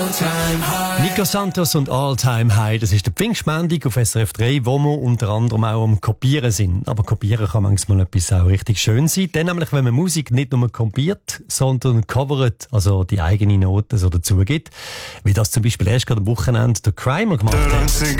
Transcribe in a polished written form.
Nico Santos und All Time High, das ist der Pfingstmontag auf SRF 3, wo wir unter anderem auch am Kopieren sind. Aber Kopieren kann manchmal etwas auch richtig schön sein. Dann nämlich, wenn man Musik nicht nur kopiert, sondern covert, also die eigene Noten so dazu gibt. Wie das zum Beispiel erst gerade am Wochenende der Crimer gemacht hat.